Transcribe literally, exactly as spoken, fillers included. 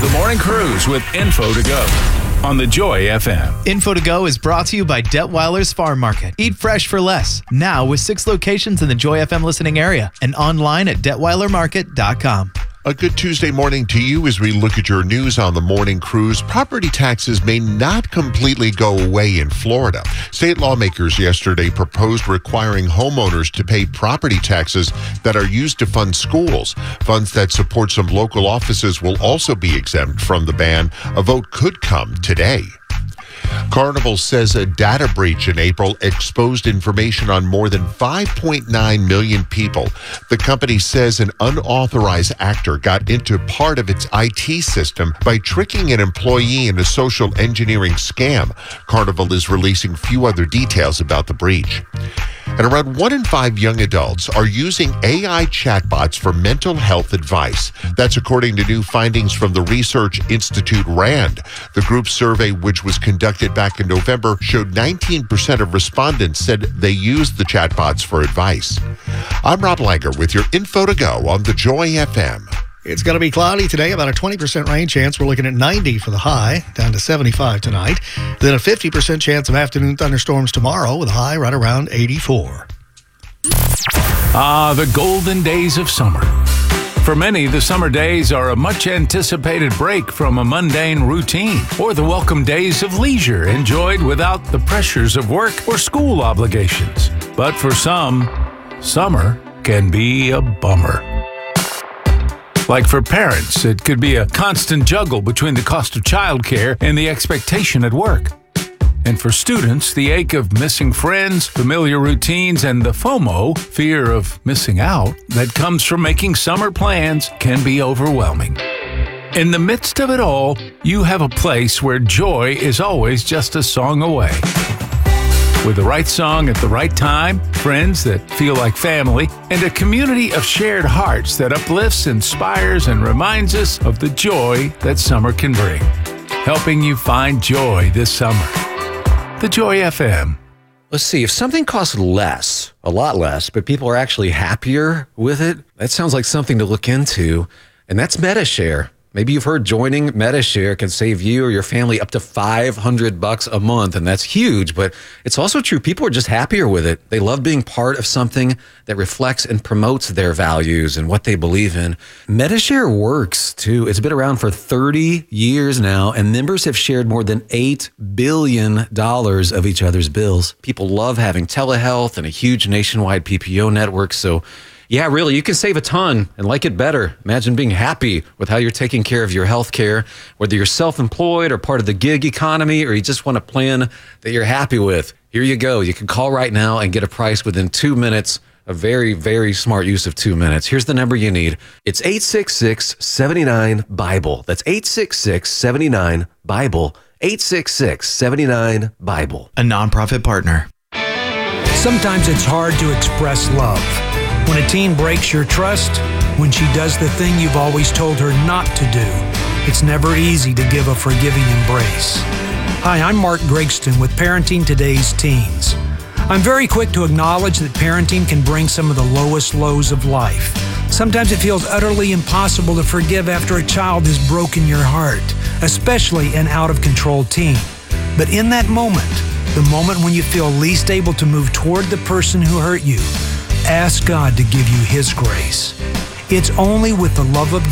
The Morning Cruise with Info to Go on the Joy F M. Info to Go is brought to you by Detweiler's Farm Market. Eat fresh for less. Now with six locations in the Joy F M listening area and online at detweiler market dot com. A good Tuesday morning to you as we look at your news on the Morning Cruise. Property taxes may not completely go away in Florida. State lawmakers yesterday proposed requiring homeowners to pay property taxes that are used to fund schools. Funds that support some local offices will also be exempt from the ban. A vote could come today. Carnival says a data breach in April exposed information on more than five point nine million people. The company says an unauthorized actor got into part of its I T system by tricking an employee in a social engineering scam. Carnival is releasing few other details about the breach. And around one in five young adults are using A I chatbots for mental health advice. That's according to new findings from the research institute RAND. The group survey, which was conducted back in November, showed nineteen percent of respondents said they used the chatbots for advice. I'm Rob Langer with your Info to Go on the Joy F M. It's going to be cloudy today, about a twenty percent rain chance. We're looking at ninety for the high, down to seventy-five tonight. Then a fifty percent chance of afternoon thunderstorms tomorrow with a high right around eighty-four. Ah, the golden days of summer. For many, the summer days are a much-anticipated break from a mundane routine, or the welcome days of leisure enjoyed without the pressures of work or school obligations. But for some, summer can be a bummer. Like for parents, it could be a constant juggle between the cost of childcare and the expectation at work. And for students, the ache of missing friends, familiar routines, and the FOMO, fear of missing out, that comes from making summer plans can be overwhelming. In the midst of it all, you have a place where joy is always just a song away. With the right song at the right time, friends that feel like family, and a community of shared hearts that uplifts, inspires, and reminds us of the joy that summer can bring. Helping you find joy this summer. The Joy F M. Let's see, if something costs less, a lot less, but people are actually happier with it, that sounds like something to look into, and that's Medi-Share. Maybe you've heard joining Medi-Share can save you or your family up to five hundred bucks a month, and that's huge, but it's also true. People are just happier with it. They love being part of something that reflects and promotes their values and what they believe in. Medi-Share works, too. It's been around for thirty years now, and members have shared more than eight billion dollars of each other's bills. People love having telehealth and a huge nationwide P P O network, so yeah, really, you can save a ton and like it better. Imagine being happy with how you're taking care of your health care, whether you're self-employed or part of the gig economy, or you just want a plan that you're happy with. Here you go. You can call right now and get a price within two minutes. A very, very smart use of two minutes. Here's the number you need. It's eight six six, seven nine, BIBLE. That's eight six six, seven nine, BIBLE. eight six six, seven nine, BIBLE. A nonprofit partner. Sometimes it's hard to express love. When a teen breaks your trust, when she does the thing you've always told her not to do, it's never easy to give a forgiving embrace. Hi, I'm Mark Gregston with Parenting Today's Teens. I'm very quick to acknowledge that parenting can bring some of the lowest lows of life. Sometimes it feels utterly impossible to forgive after a child has broken your heart, especially an out-of-control teen. But in that moment, the moment when you feel least able to move toward the person who hurt you, ask God to give you His grace. It's only with the love of